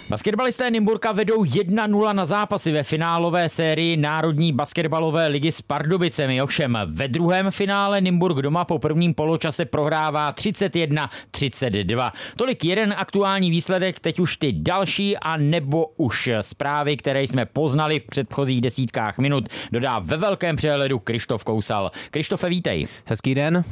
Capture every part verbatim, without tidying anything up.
Basketbalisté Nymburka vedou jedna nula na zápasy ve finálové sérii Národní basketbalové ligy s Pardubicemi. Ovšem ve druhém finále Nymburk doma po prvním poločase prohrává třicet jedna třicet dva. Tolik jeden aktuální výsledek, teď už ty další a nebo už zprávy, které jsme poznali v předchozích desítkách minut, dodá ve velkém přehledu Krištof Kousal. Krištofe, vítej. Hezký den.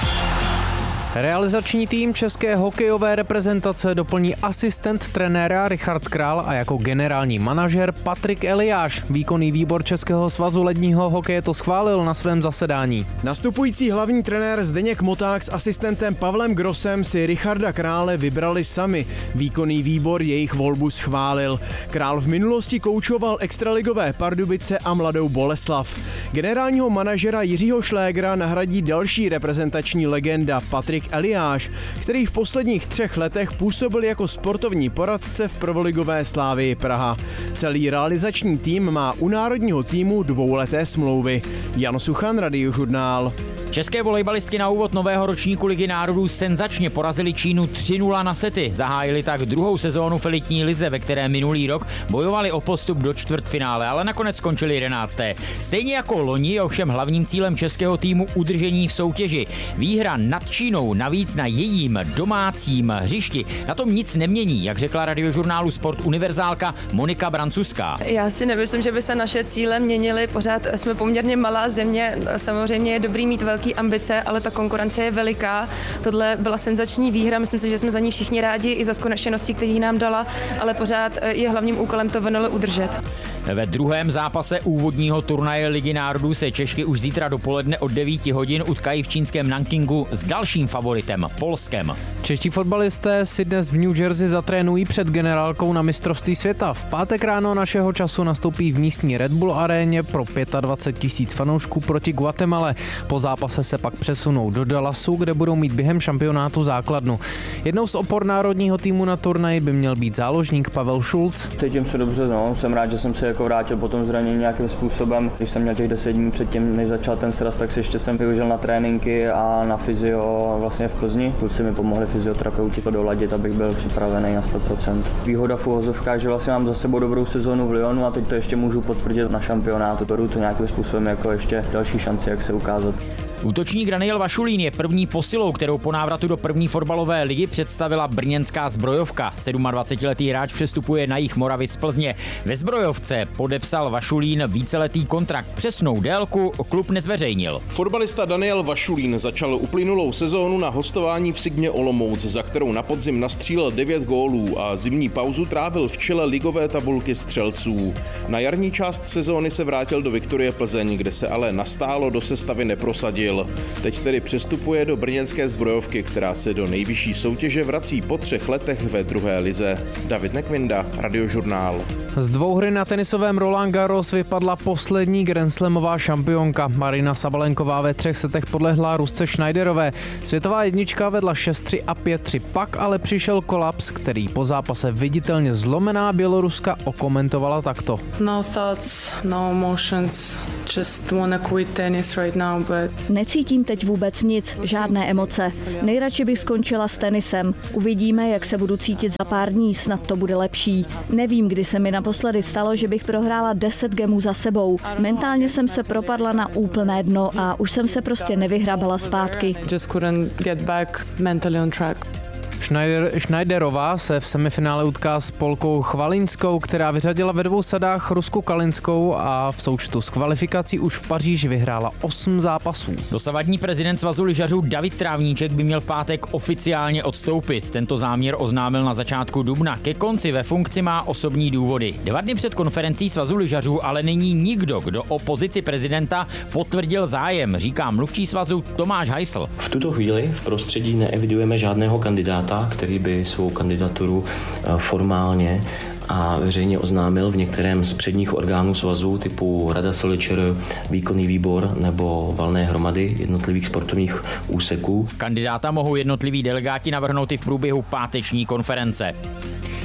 Realizační tým české hokejové reprezentace doplní asistent trenéra Richard Král a jako generální manažer Patrik Eliáš. Výkonný výbor Českého svazu ledního hokeje to schválil na svém zasedání. Nastupující hlavní trenér Zdeněk Moták s asistentem Pavlem Grossem si Richarda Krále vybrali sami. Výkonný výbor jejich volbu schválil. Král v minulosti koučoval extraligové Pardubice a Mladou Boleslav. Generálního manažera Jiřího Šlégra nahradí další reprezentační legenda Patrik Eliáš, který v posledních třech letech působil jako sportovní poradce v prvoligové Slavii Praha. Celý realizační tým má u národního týmu dvouleté smlouvy. Jan Suchan, Radiožurnál. České volejbalistky na úvod nového ročníku Ligy národů senzačně porazili Čínu tři nula na sety. Zahájili tak druhou sezónu v elitní lize, ve které minulý rok bojovali o postup do čtvrtfinále, ale nakonec skončili jedenácté. Stejně jako loni je ovšem hlavním cílem českého týmu udržení v soutěži. Výhra nad Čínou navíc na jejím domácím hřišti na tom nic nemění, jak řekla Radiožurnálu Sport univerzálka Monika Brancuská. Já si nemyslím, že by se naše cíle měnily. Pořád jsme poměrně malá země, samozřejmě je dobrý mít velký ambice, ale ta konkurence je veliká. Tohle byla senzační výhra, myslím si, že jsme za ní všichni rádi i za zkušenosti, které nám dala, ale pořád je hlavním úkolem to V N L udržet. Ve druhém zápase úvodního turnaje Ligy národů se Češky už zítra dopoledne od devět hodin utkají v čínském Nankingu s dalším favoritem, Polskem. Čeští fotbalisté si dnes v New Jersey zatrénují před generálkou na mistrovství světa. V pátek ráno našeho času nastoupí v místní Red Bull aréně pro dvacet pět tisíc fanoušků proti Guatemale. Po zápase se pak přesunou do Dallasu, kde budou mít během šampionátu základnu. Jednou z opor národního týmu na turnaji by měl být záložník Pavel Šulc. Cítím se dobře, no. Jsem rád, že jsem se jako vrátil po tom zranění nějakým způsobem. Když jsem měl těch deset dní předtím, než začal ten sraz, tak si ještě jsem využil na tréninky a na fyzio vlastně v Plzni. Kluci mi pomohli fyzioterapeuti to doladit, abych byl připravený na sto procent. Výhoda v uvozovkách, že vlastně mám za sebou dobrou sezónu v Lyonu a teď to ještě můžu potvrdit na šampionátu. Beru to nějakým způsobem jako ještě další šanci, jak se ukázat. Útočník Daniel Vašulín je první posilou, kterou po návratu do první fotbalové ligy představila brněnská Zbrojovka. sedmadvacetiletý hráč přestupuje na jih Moravy z Plzně. Ve Zbrojovce podepsal Vašulín víceletý kontrakt. Přesnou délku klub nezveřejnil. Fotbalista Daniel Vašulín začal uplynulou sezónu na hostování v Sigmě Olomouc, za kterou na podzim nastřílel devět gólů a zimní pauzu trávil v čele ligové tabulky střelců. Na jarní část sezóny se vrátil do Viktorie Plzeň, kde se ale nastálo do sestavy neprosadil. Teď tedy přestupuje do brněnské Zbrojovky, která se do nejvyšší soutěže vrací po třech letech ve druhé lize. David Nekvinda, Radiožurnál. Z dvouhry na tenisovém Roland Garros vypadla poslední grandslamová šampionka. Marina Sabalenková ve třech setech podlehla Rusce Schneiderové. Světová jednička vedla šest tři a pět tři, pak ale přišel kolaps, který po zápase viditelně zlomená Běloruska okomentovala takto. No thoughts, no emotions, just wanna quit tennis right now, but... Necítím teď vůbec nic, žádné emoce. Nejradši bych skončila s tenisem. Uvidíme, jak se budu cítit za pár dní, snad to bude lepší. Nevím, kdy se mi naposledy stalo, že bych prohrála deset gemů za sebou. Mentálně jsem se propadla na úplné dno a už jsem se prostě nevyhrabala zpátky. Just couldn't get back mentally on track. Schneider, Schneiderová se v semifinále utká s Polkou Chvalinskou, která vyřadila ve dvou sadách Rusku Kalinskou a v součtu s kvalifikací už v Paříži vyhrála osm zápasů. Dosavadní prezident Svazu lyžařů David Trávníček by měl v pátek oficiálně odstoupit. Tento záměr oznámil na začátku dubna. Ke konci ve funkci má osobní důvody. Dva dny před konferencí Svazu lyžařů ale není nikdo, kdo o pozici prezidenta potvrdil zájem, říká mluvčí svazu Tomáš Heisl. V tuto chvíli v prostředí neevidujeme žádného kandidáta, který by svou kandidaturu formálně a veřejně oznámil v některém z předních orgánů svazu typu Rada S L Č R, výkonný výbor nebo valné hromady jednotlivých sportovních úseků. Kandidáta mohou jednotliví delegáti navrhnout i v průběhu páteční konference.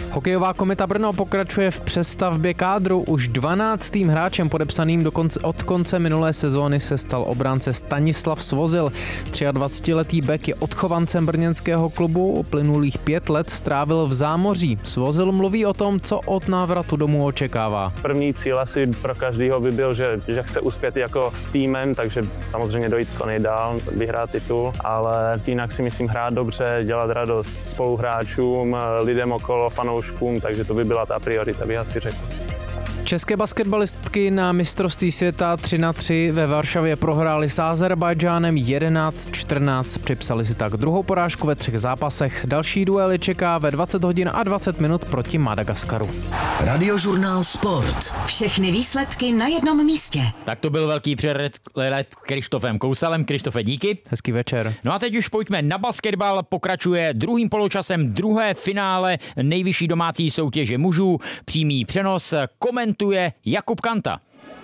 Hokejová Kometa Brno pokračuje v přestavbě kádru. Už dvanáctým hráčem podepsaným do konce, od konce minulé sezóny se stal obránce Stanislav Svozil. dvacetiletý bek je odchovancem brněnského klubu, uplynulých pět let strávil v zámoří. Svozil mluví o tom, co od návratu domů očekává. První cíl asi pro každého by byl, že, že chce uspět jako s týmem, takže samozřejmě dojít co nejdál, vyhrát titul, ale jinak si myslím hrát dobře, dělat radost spoluhráčům, lidem okolo, fanouškům, takže to by byla ta priorita, bych asi řekl. České basketbalistky na mistrovství světa tři na tři ve Varšavě prohrály s Azerbajdžánem jedenáct čtrnáct. Připsali si tak druhou porážku ve třech zápasech. Další duely čeká ve dvacet hodin a dvacet minut proti Madagaskaru. Radiožurnál Sport. Všechny výsledky na jednom místě. Tak to byl velký přelet s Krištofem Kousalem. Krištofe, díky. Hezký večer. No a teď už pojďme na basketbal. Pokračuje druhým poločasem druhé finále nejvyšší domácí soutěže mužů. Přímý přenos komentuje Jakub Kanta.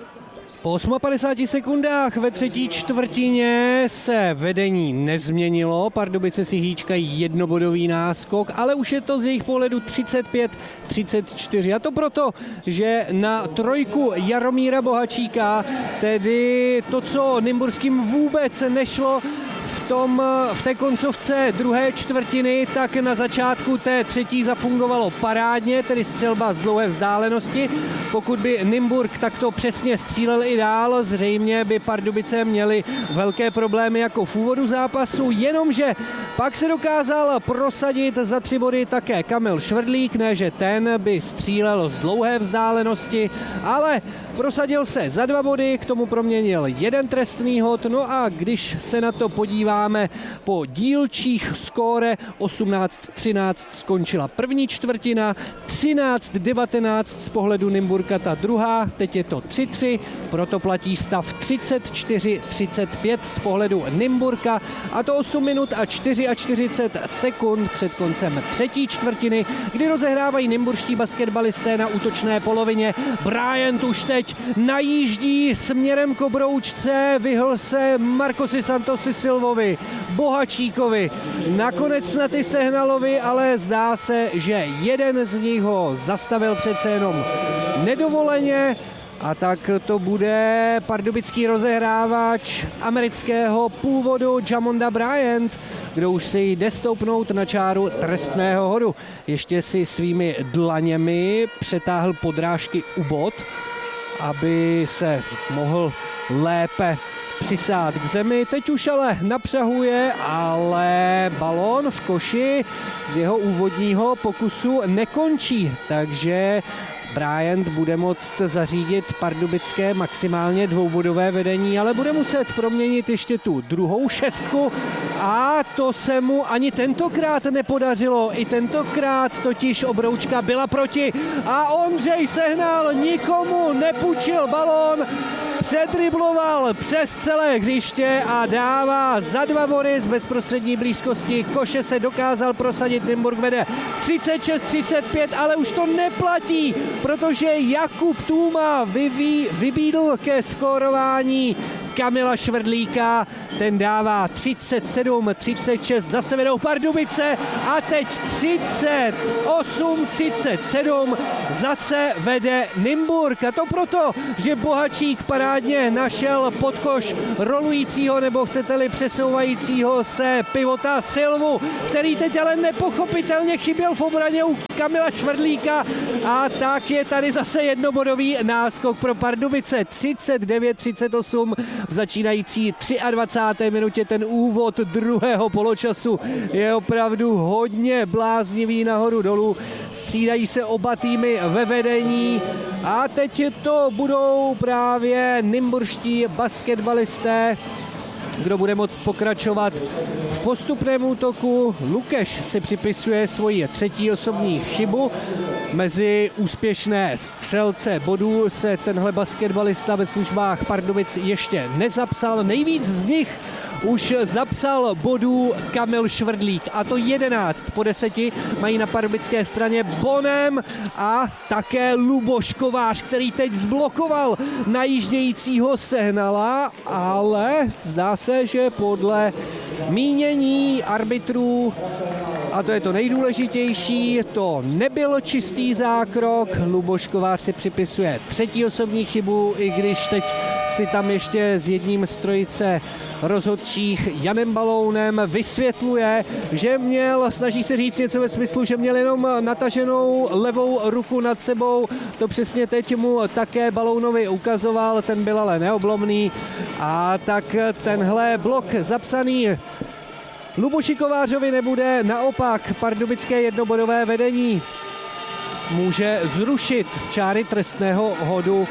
Po padesáti osmi sekundách ve třetí čtvrtině se vedení nezměnilo. Pardubice si hýčkají jednobodový náskok, ale už je to z jejich pohledu třicet pět třicet čtyři. A to proto, že na trojku Jaromíra Bohačíka, tedy to, co nymburským vůbec nešlo, V, tom, v té koncovce druhé čtvrtiny, tak na začátku té třetí zafungovalo parádně, tedy střelba z dlouhé vzdálenosti. Pokud by Nymburk takto přesně střílel i dál, zřejmě by Pardubice měly velké problémy jako v úvodu zápasu, jenomže pak se dokázal prosadit za tři body také Kamil Švrdlík, ne že ten by střílel z dlouhé vzdálenosti, ale prosadil se za dva body, k tomu proměnil jeden trestný hod, no a když se na to podíváme po dílčích skóre, osmnáct třináct skončila první čtvrtina, třináct devatenáct z pohledu Nymburka ta druhá, teď je to tři tři, proto platí stav třicet čtyři třicet pět z pohledu Nymburka, a to osm minut a čtyřicet čtyři sekund před koncem třetí čtvrtiny, kdy rozehrávají nymburští basketbalisté na útočné polovině. Bryant už teď najíždí směrem k obroučce, vyhl se Marcosi Santosi Silvovi, Bohačíkovi, nakonec na ty Sehnalovi, ale zdá se, že jeden z nich ho zastavil přece jenom nedovoleně. A tak to bude pardubický rozehrávač amerického původu Jamonda Bryant, kdo už si jde stoupnout na čáru trestného hodu. Ještě si svými dlaněmi přetáhl podrážky u bot, aby se mohl lépe přisát k zemi. Teď už ale napřahuje, ale balón v koši z jeho úvodního pokusu nekončí, takže Bryant bude moct zařídit pardubické maximálně dvoubodové vedení, ale bude muset proměnit ještě tu druhou šestku a to se mu ani tentokrát nepodařilo. I tentokrát totiž obroučka byla proti a Ondřej Sehnal nikomu nepůjčil balón, předribloval přes celé hřiště a dává za dva body z bezprostřední blízkosti koše se dokázal prosadit. Nymburk vede třicet šest třicet pět, ale už to neplatí, protože Jakub Tůma vyví, vybídl ke skórování Kamila Švrdlíka, ten dává třicet sedm třicet šest, zase vedou Pardubice a teď třicet osm třicet sedm zase vede Nymburk, a to proto, že Bohačík parádně našel pod koš rolujícího, nebo chcete-li přesouvajícího se pivota Silvu, který teď ale nepochopitelně chyběl v obraně u Kamila Švrdlíka, a tak je tady zase jednobodový náskok pro Pardubice. třicet devět třicet osm v začínající dvacáté třetí minutě. Ten úvod druhého poločasu je opravdu hodně bláznivý, nahoru dolů. Střídají se oba týmy ve vedení a teď to budou právě nymburští basketbalisté, kdo bude moct pokračovat v postupném útoku. Lukeš si připisuje svoji třetí osobní chybu. Mezi úspěšné střelce bodů se tenhle basketbalista ve službách Pardubic ještě nezapsal. Nejvíc z nich už zapsal bodů Kamil Švrdlík, a to jedenáct. Po deseti mají na pardubické straně Bonem a také Luboš Kovář, který teď zblokoval najíždějícího Sehnala, ale zdá se, že podle mínění arbitrů a to je to nejdůležitější, to nebyl čistý zákrok. Luboš Kovář si připisuje třetí osobní chybu, i když teď si tam ještě s jedním z trojice rozhodčích Janem Balounem vysvětluje, že měl, snaží se říct něco ve smyslu, že měl jenom nataženou levou ruku nad sebou. To přesně teď mu také Balounovi ukazoval, ten byl ale neoblomný. A tak tenhle blok zapsaný Luboši Kovářovi nebude, naopak pardubické jednobodové vedení může zrušit z čáry trestného hodu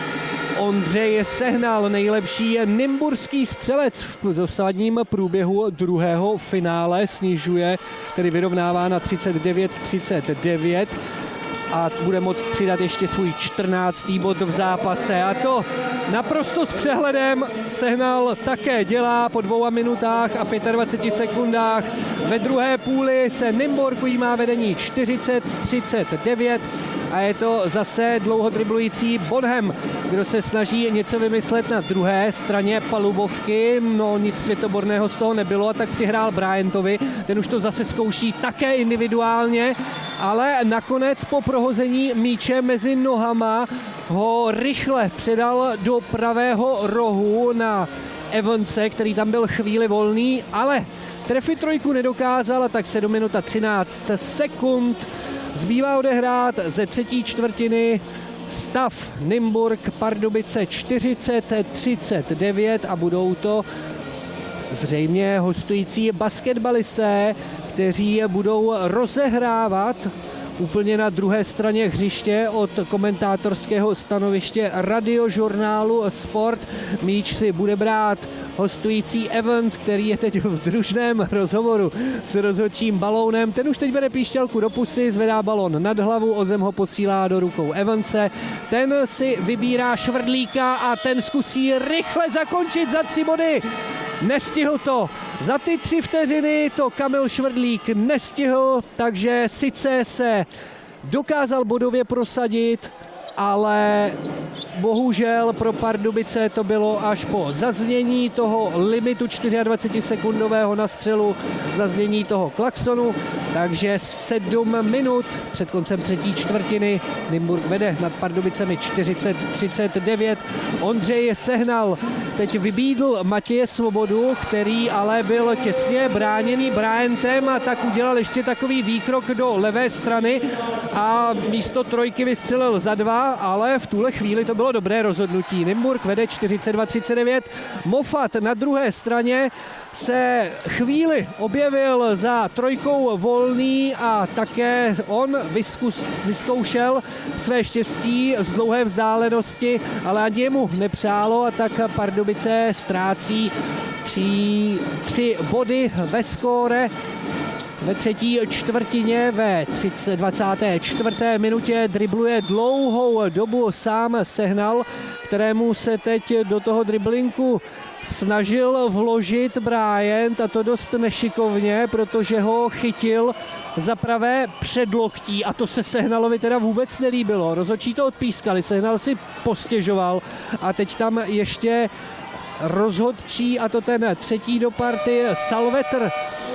Ondřej Sehnal, nejlepší nymburský střelec v dosavadním průběhu druhého finále, snižuje, tedy vyrovnává na třicet devět třicet devět a bude moct přidat ještě svůj čtrnáctý bod v zápase, a to naprosto s přehledem Sehnal také dělá po dvou minutách a dvaceti pěti sekundách. Ve druhé půli se Nymburk ujímá vedení čtyřicet třicet devět a je to zase dlouho driblující Bonham, kdo se snaží něco vymyslet na druhé straně palubovky. No nic světoborného z toho nebylo, a tak přihrál Bryantovi. Ten už to zase zkouší také individuálně, ale nakonec po prohození míče mezi nohama ho rychle předal do pravého rohu na Evanse, který tam byl chvíli volný, ale trefit trojku nedokázal, a tak sedm minut a třináct sekund zbývá odehrát ze třetí čtvrtiny. Stav Nymburk Pardubice čtyřicet třicet devět a budou to zřejmě hostující basketbalisté, kteří budou rozehrávat úplně na druhé straně hřiště od komentátorského stanoviště Radiožurnálu Sport. Míč si bude brát hostující Evans, který je teď v družném rozhovoru s rozhodčím Balounem. Ten už teď bere píšťalku do pusy, zvedá balón nad hlavu, o zem ho posílá do rukou Evanse. Ten si vybírá Švrdlíka a ten zkusí rychle zakončit za tři body. Nestihl to. Za ty tři vteřiny to Kamil Švrdlík nestihl, takže sice se dokázal bodově prosadit, ale bohužel pro Pardubice to bylo až po zaznění toho limitu dvacetičtyřsekundového na střelu, zaznění toho klaxonu, takže sedm minut před koncem třetí čtvrtiny Nymburk vede nad Pardubicemi čtyřicet třicet devět. Ondřej Sehnal teď vybídl Matěje Svobodu, který ale byl těsně bráněný Bryantem, a tak udělal ještě takový výkrok do levé strany a místo trojky vystřelil za dva, ale v tuhle chvíli to bylo dobré rozhodnutí. Nymburk vede čtyřicet dva třicet devět. Moffat na druhé straně se chvíli objevil za trojkou volný a také on vyskus, vyzkoušel své štěstí z dlouhé vzdálenosti, ale ani jemu nepřálo, a tak Pardubice ztrácí tři, tři body ve skóre. Ve třetí čtvrtině ve dvacáté čtvrté minutě dribluje dlouhou dobu sám Sehnal, kterému se teď do toho driblinku snažil vložit Bryant, a to dost nešikovně, protože ho chytil za pravé předloktí a to se Sehnalovi teda vůbec nelíbilo. Rozhodčí to odpískali, Sehnal si postěžoval a teď tam ještě rozhodčí, a to ten třetí do party, Salvetr,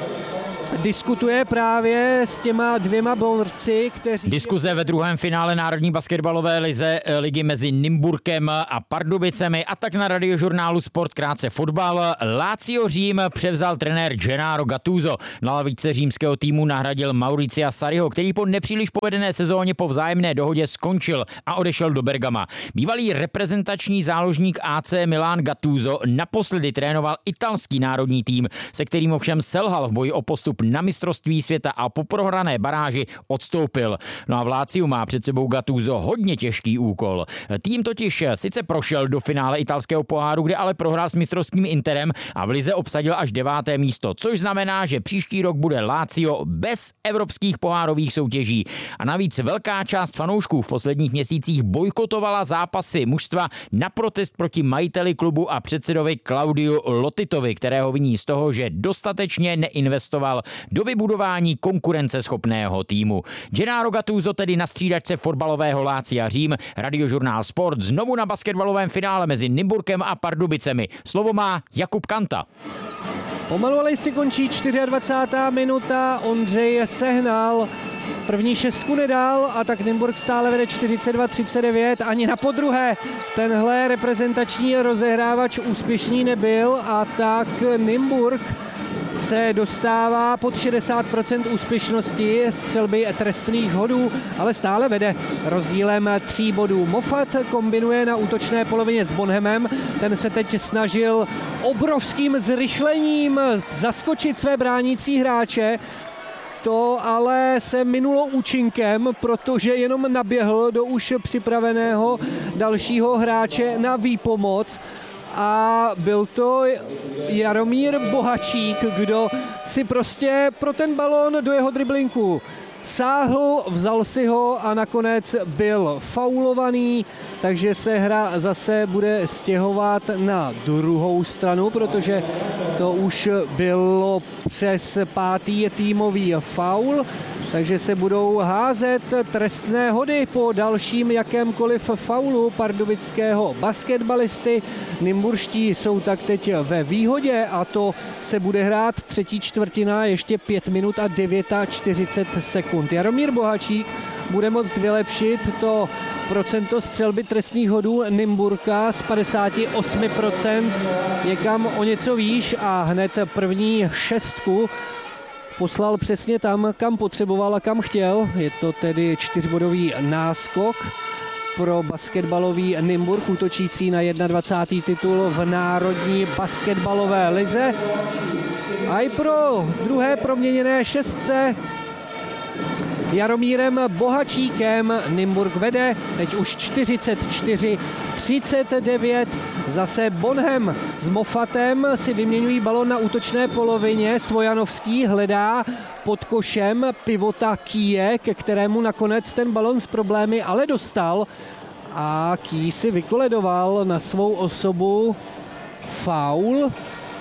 diskutuje právě s těma dvěma borci, kteří... Diskuze ve druhém finále Národní basketbalové lize ligy mezi Nymburkem a Pardubicemi, a tak na Radiožurnálu Sport krátce fotbal. Lazio Řím převzal trenér Gennaro Gattuso. Na lavičce římského týmu nahradil Mauricia Sarriho, který po nepříliš povedené sezóně po vzájemné dohodě skončil a odešel do Bergama. Bývalý reprezentační záložník A C Milan Gattuso naposledy trénoval italský národní tým, se kterým ovšem selhal v boji o postup na mistrovství světa a po prohrané baráži odstoupil. No a v Láciu má před sebou Gattuso hodně těžký úkol. Tým totiž sice prošel do finále italského poháru, kde ale prohrál s mistrovským Interem a v lize obsadil až deváté místo, což znamená, že příští rok bude Lazio bez evropských pohárových soutěží. A navíc velká část fanoušků v posledních měsících bojkotovala zápasy mužstva na protest proti majiteli klubu a předsedovi Claudiu Lotitovi, kterého viní z toho, že dostatečně neinvestoval do vybudování konkurenceschopného týmu. Gennaro Gattuso tedy na střídačce fotbalového Lazia Řím. Radiožurnál Sport znovu na basketbalovém finále mezi Nymburkem a Pardubicemi. Slovo má Jakub Kanta. Pomalu ale jistě končí dvacátá čtvrtá minuta, Ondřej Sehnal první šestku nedal a tak Nymburk stále vede čtyřicet dva třicet devět, ani na podruhé tenhle reprezentační rozehrávač úspěšný nebyl a tak Nymburk se dostává pod šedesát procent úspěšnosti střelby trestných hodů, ale stále vede rozdílem tří bodů. Moffat kombinuje na útočné polovině s Bonhamem, ten se teď snažil obrovským zrychlením zaskočit své bránící hráče, to ale se minulo účinkem, protože jenom naběhl do už připraveného dalšího hráče na výpomoc. A byl to Jaromír Bohačík, kdo si prostě pro ten balón do jeho driblinku sáhl, vzal si ho a nakonec byl faulovaný, takže se hra zase bude stěhovat na druhou stranu, protože to už bylo přes pátý týmový faul, takže se budou házet trestné hody po dalším jakémkoliv faulu pardubického basketbalisty. Nymburští jsou tak teď ve výhodě a to se bude hrát třetí čtvrtina, ještě pět minut a čtyřicet devět sekund. Jaromír Bohačík bude moct vylepšit to procento střelby trestných hodů Nymburka z padesát osm procent někam o něco výš a hned první šestku poslal přesně tam, kam potřeboval a kam chtěl. Je to tedy čtyřbodový náskok pro basketbalový Nymburk, útočící na dvacátý první titul v Národní basketbalové lize. A i pro druhé proměněné šestce Jaromírem Bohačíkem Nymburk vede, teď už čtyřicet čtyři třicet devět. Zase Bonham s Moffatem si vyměňují balon na útočné polovině. Svojanovský hledá pod košem pivota Kije, ke kterému nakonec ten balon s problémy ale dostal. A Kij si vykoledoval na svou osobu faul.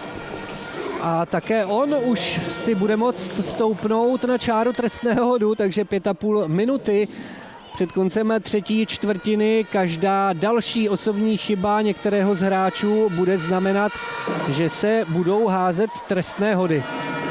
A také on už si bude moct stoupnout na čáru trestného hodu, takže pět a půl minuty před koncem třetí čtvrtiny. Každá další osobní chyba některého z hráčů bude znamenat, že se budou házet trestné hody.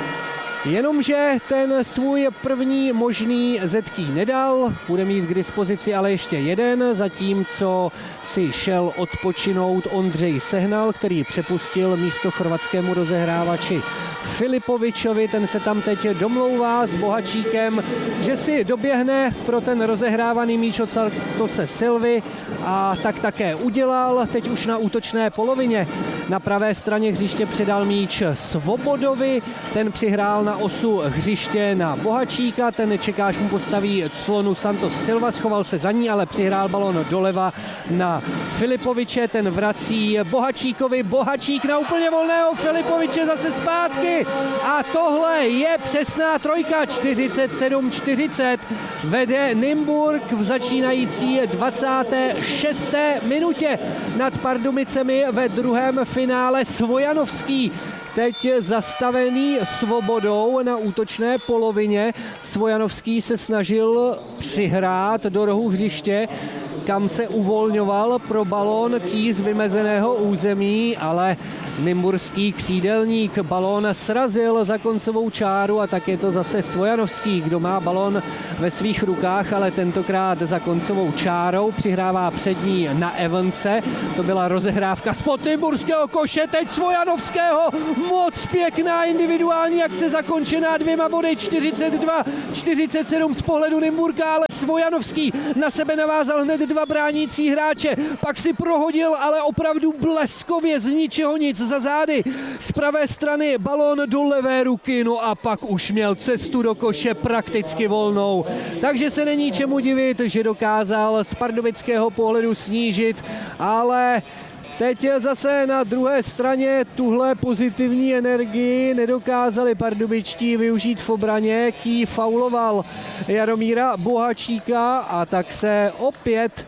Jenomže ten svůj první možný zetký nedal, bude mít k dispozici ale ještě jeden, zatímco si šel odpočinout Ondřej Sehnal, který přepustil místo chorvatskému rozehrávači Filipovičovi. Ten se tam teď domlouvá s Bohačíkem, že si doběhne pro ten rozehrávaný míč od Sartose Silvy a tak také udělal. Teď už na útočné polovině na pravé straně hřiště předal míč Svobodovi, ten přihrál na osu hřiště na Bohačíka, ten nečeká, až mu postaví clonu Santos Silva, schoval se za ní, ale přihrál balon doleva na Filipoviče, ten vrací Bohačíkovi, Bohačík na úplně volného Filipoviče zase zpátky a tohle je přesná trojka, čtyřicet sedm čtyřicet vede Nymburk v začínající dvacáté šesté minutě nad Pardubicemi ve druhém finále. Svojanovský teď zastavený Svobodou na útočné polovině. Svojanovský se snažil přihrát do rohu hřiště, kam se uvolňoval pro balón Kij z vymezeného území, ale nymburský křídelník balón srazil za koncovou čáru a tak je to zase Svojanovský, kdo má balón ve svých rukách, ale tentokrát za koncovou čárou. Přihrává přední na Evanse. To byla rozehrávka spod nymburského koše, teď Svojanovského. Moc pěkná individuální akce zakončená dvěma body, čtyřicet dva čtyřicet sedm z pohledu Nymburka, ale Svojanovský na sebe navázal hned dva bránící hráče, pak si prohodil, ale opravdu bleskově z ničeho nic za zády. Z pravé strany balón do levé ruky, no a pak už měl cestu do koše prakticky volnou. Takže se není čemu divit, že dokázal z pardubického pohledu snížit, ale teď zase na druhé straně tuhle pozitivní energii nedokázali pardubičtí využít v obraně. Kij fauloval Jaromíra Bohačíka a tak se opět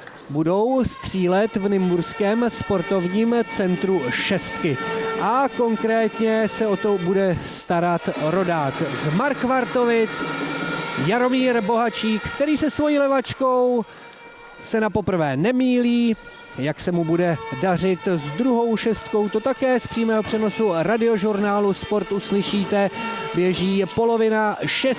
budou střílet v nymburském sportovním centru šestky. A konkrétně se o to bude starat rodák z Markvartovic, Jaromír Bohačík, který se svojí levačkou se na poprvé nemýlí, jak se mu bude dařit s druhou šestkou, to také z přímého přenosu radiožurnálu Sport uslyšíte. Běží polovina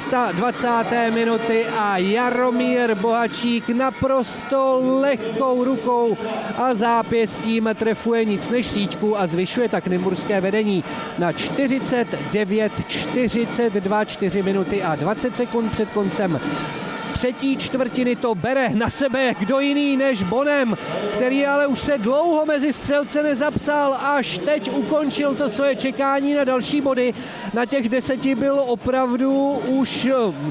dvacáté šesté minuty a Jaromír Bohačík naprosto lehkou rukou a zápěstím trefuje nic než síťku a zvyšuje tak nymburské vedení na čtyřicet devět čtyřicet dva, čtyři minuty a dvacet sekund před koncem třetí čtvrtiny to bere na sebe kdo jiný než Bonem, který ale už se dlouho mezi střelce nezapsal, až teď ukončil to svoje čekání na další body. Na těch deseti byl opravdu už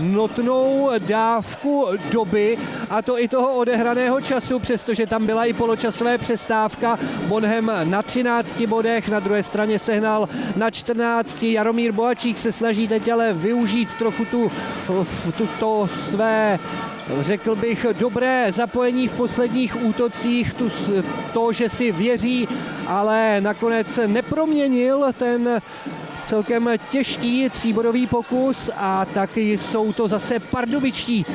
notnou dávku doby, a to i toho odehraného času, přestože tam byla i poločasové přestávka. Bonhem na třinácti bodech, na druhé straně sehnal na čtrnácti. Jaromír Bohačík se snaží teď ale využít trochu tu, tu to své, řekl bych, dobré zapojení v posledních útocích, tu, to, že si věří, ale nakonec neproměnil ten celkem těžký tříbodový pokus, a taky jsou to zase pardubičtí,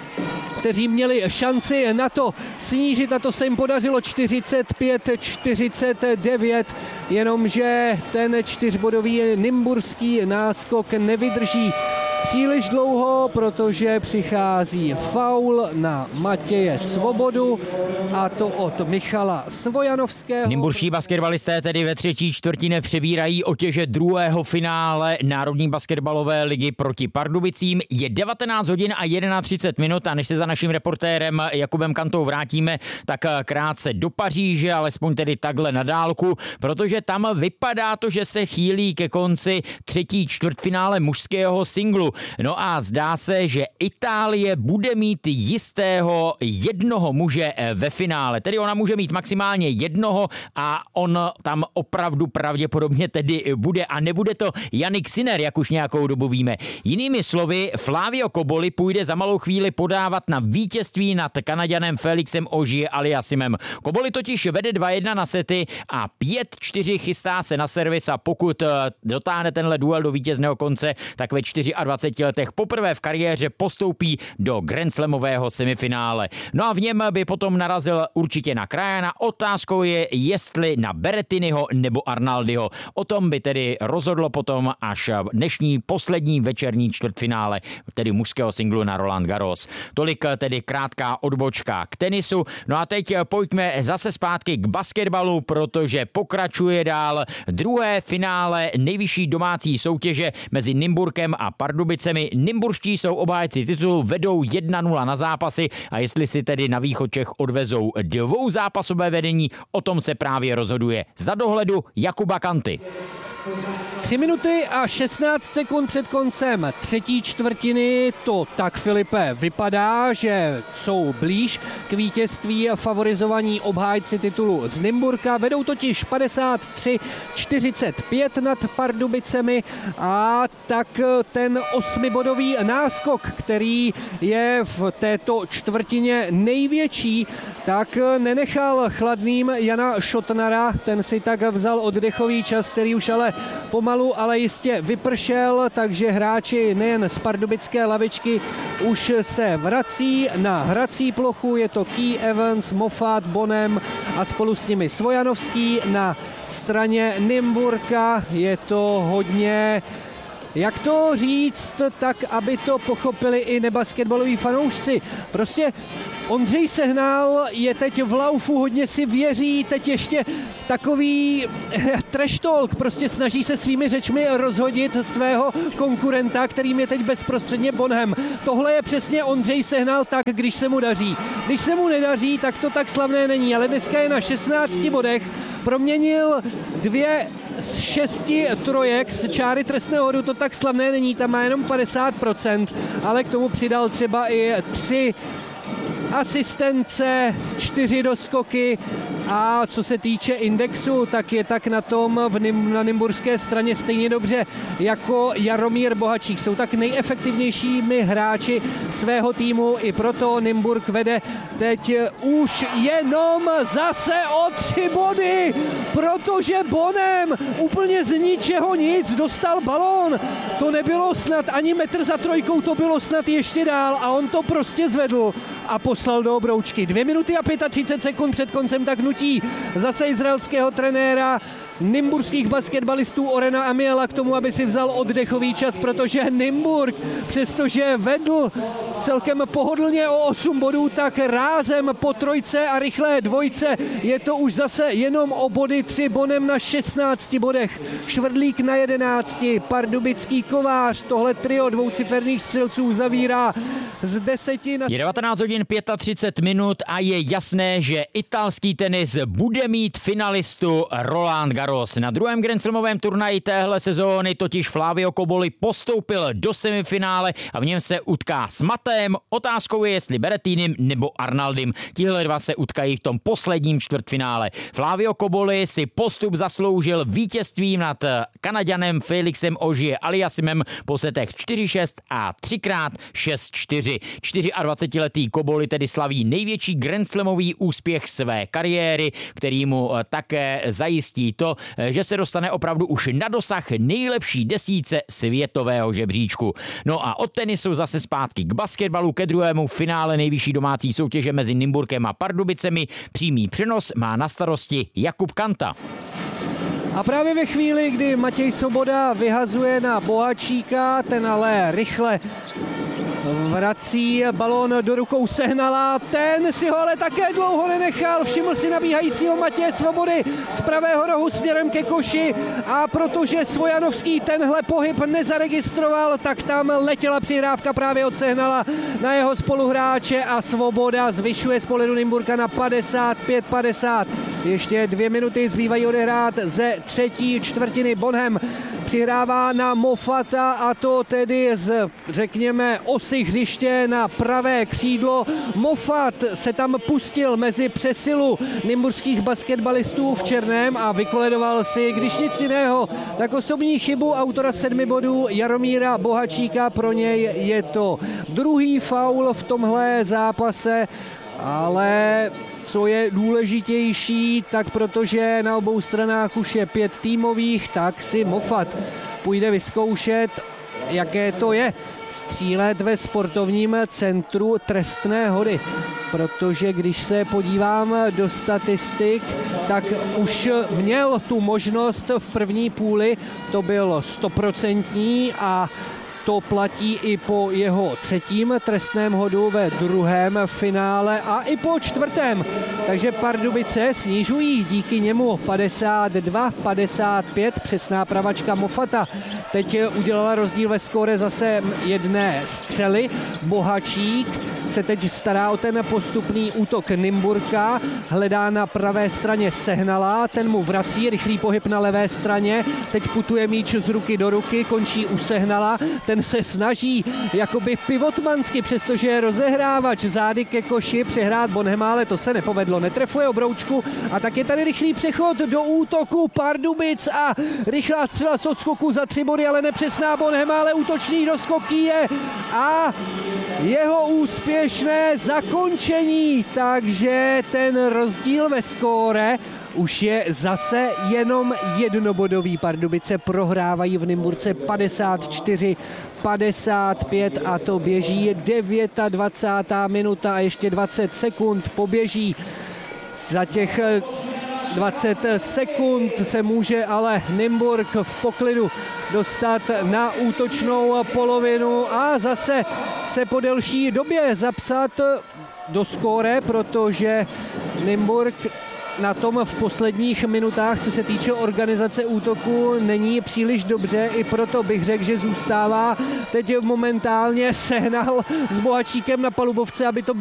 kteří měli šanci na to snížit, a to se jim podařilo čtyřicet pět čtyřicet devět, jenomže ten čtyřbodový nymburský náskok nevydrží příliš dlouho, protože přichází faul na Matěje Svobodu, a to od Michala Svojanovského. Nymburští basketbalisté tedy ve třetí čtvrtině přebírají otěže druhého finále Národní basketbalové ligy proti Pardubicím. Je devatenáct hodin a třicet jedna minut, a než se za naším reportérem Jakubem Kantou vrátíme, tak krátce do Paříže, alespoň tedy takhle na dálku, protože tam vypadá to, že se chýlí ke konci třetí čtvrtfinále mužského singlu. No a zdá se, že Itálie bude mít jistého jednoho muže ve finále. Tedy ona může mít maximálně jednoho a on tam opravdu pravděpodobně tedy bude, a nebude to Jannik Sinner, jak už nějakou dobu víme. Jinými slovy, Flavio Cobolli půjde za malou chvíli podávat na vítězství nad Kanaďanem Felixem Auger-Aliassimem. Cobolli totiž vede dva jedna na sety a pět čtyři chystá se na servis, a pokud dotáhne tenhle duel do vítězného konce, tak ve dvaceti čtyři letech poprvé v kariéře postoupí do Grand Slamového semifinále. No a v něm by potom narazil určitě na Krajana. Otázkou je, jestli na Berrettiniho nebo Arnaldiho. O tom by tedy rozhodlo potom až dnešní poslední večerní čtvrtfinále, tedy mužského singlu na Roland Garros. Tolik tedy krátká odbočka k tenisu. No a teď pojďme zase zpátky k basketbalu, protože pokračuje dál druhé finále nejvyšší domácí soutěže mezi Nymburkem a Pardubicemi. Nymburští jsou obhájci titulu, vedou jedna nula na zápasy, a jestli si tedy na východ Čech odvezou dvouzápasové vedení, o tom se právě rozhoduje za dohledu Jakuba Kanty. tři minuty a šestnáct sekund před koncem třetí čtvrtiny to tak, Filipe, vypadá, že jsou blíž k vítězství favorizovaní obhájci titulu z Nymburka. Vedou totiž padesát tři čtyřicet pět nad Pardubicemi, a tak ten osmibodový náskok, který je v této čtvrtině největší, tak nenechal chladným Jana Šotnara. Ten si tak vzal oddechový čas, který už ale pomalu, ale jistě vypršel, takže hráči nejen z pardubické lavičky už se vrací na hrací plochu. Je to Key, Evans, Moffat, Bonem a spolu s nimi Svojanovský. Na straně Nymburka je to hodně, jak to říct, tak aby to pochopili i nebasketbaloví fanoušci. Prostě Ondřej Sehnal je teď v laufu, hodně si věří, teď ještě takový trash talk, prostě snaží se svými řečmi rozhodit svého konkurenta, kterým je teď bezprostředně Bonham. Tohle je přesně Ondřej Sehnal tak, když se mu daří. Když se mu nedaří, tak to tak slavné není, ale dneska je na šestnácti bodech, proměnil dvě z šesti trojek z čáry trestného hodu, to tak slavné není, tam má jenom padesát procent, ale k tomu přidal třeba i tři asistence, čtyři doskoky, a co se týče indexu, tak je tak na tom v Nym, na nymburské straně stejně dobře jako Jaromír Bohačík. Jsou tak nejefektivnějšími hráči svého týmu, i proto Nymburk vede teď už jenom zase o tři body, protože Bonem úplně z ničeho nic dostal balón. To nebylo snad ani metr za trojkou, to bylo snad ještě dál, a on to prostě zvedl. a poslal do obroučky. Dvě minuty a třicet pět sekund před koncem tak nutí zase izraelského trenéra nymburských basketbalistů Orena Amiela k tomu, aby si vzal oddechový čas, protože Nymburk, přestože vedl celkem pohodlně o osm bodů, tak rázem po trojce a rychlé dvojce je to už zase jenom o body. Tři Bonem na šestnácti bodech, Švrdlík na jedenácti, Pardubický Kovář, tohle trio dvouciferných střelců zavírá z deseti na... Je devatenáct hodin třicet pět minut a je jasné, že italský tenis bude mít finalistu Roland Garros. Na druhém grandslamovém turnaji téhle sezóny totiž Flavio Cobolli postoupil do semifinále a v něm se utká s Matem. Otázkou je, jestli Berrettinim nebo Arnaldim. Tihle dva se utkají v tom posledním čtvrtfinále. Flavio Cobolli si postup zasloužil vítězstvím nad Kanaďanem Felixem Auger-Aliassimem po setech čtyři šest a třikrát šest čtyři. dvacetičtyřletý Cobolli tedy slaví největší grandslamový úspěch své kariéry, který mu také zajistí to, že se dostane opravdu už na dosah nejlepší desítce světového žebříčku. No a od tenisu zase zpátky k basketbalu, ke druhému finále nejvyšší domácí soutěže mezi Nymburkem a Pardubicemi. Přímý přenos má na starosti Jakub Kanta. A právě ve chvíli, kdy Matěj Svoboda vyhazuje na Bohačíka, ten ale rychle vrací balón do rukou Sehnala, ten si ho ale také dlouho nenechal, všiml si nabíhajícího Matěje Svobody z pravého rohu směrem ke koši a protože Svojanovský tenhle pohyb nezaregistroval, tak tam letěla přihrávka právě od Sehnala na jeho spoluhráče a Svoboda zvyšuje z pohledu Nymburka na padesát pět padesát. Ještě dvě minuty zbývají odehrát ze třetí čtvrtiny. Bonham přihrává na Moffata a to tedy z, řekněme, osy hřiště na pravé křídlo. Moffat se tam pustil mezi přesilu nymburských basketbalistů v černém a vykoledoval si, když nic jiného, tak osobní chybu autora sedmi bodů Jaromíra Bohačíka. Pro něj je to druhý faul v tomhle zápase, ale co je důležitější, tak protože na obou stranách už je pět týmových, tak si Moffat půjde vyzkoušet, jaké to je střílet ve sportovním centru trestné hody. Protože když se podívám do statistik, tak už měl tu možnost v první půli, to bylo stoprocentní a to platí i po jeho třetím trestném hodu ve druhém finále a i po čtvrtém. Takže Pardubice snižují díky němu padesát dva padesát pět. Přesná pravačka Moffata teď udělala rozdíl ve skóre zase jedné střely. Bohačík se teď stará o ten postupný útok Nymburka. Hledá na pravé straně Sehnala, ten mu vrací, rychlý pohyb na levé straně. Teď putuje míč z ruky do ruky, končí u Sehnala. Ten se snaží jakoby pivotmansky, přestože je rozehrávač zády ke koši, přehrát Bonhema, ale to se nepovedlo. Netrefuje obroučku a tak je tady rychlý přechod do útoku Pardubic a rychlá střela z odskoku za tři body, ale nepřesná Bonhema, ale útočný doskoký je a jeho úspěšné zakončení, takže ten rozdíl ve skóre už je zase jenom jednobodový. Pardubice prohrávají v Nymburce padesát čtyři padesát pět a to běží dvacátá devátá minuta a ještě dvacet sekund poběží. Za těch dvacet sekund se může ale Nymburk v poklidu dostat na útočnou polovinu a zase se po delší době zapsat do skóre, protože Nymburk na tom v posledních minutách, co se týče organizace útoku, není příliš dobře, i proto bych řekl, že zůstává teď momentálně Sehnal s Bohačíkem na palubovce, aby to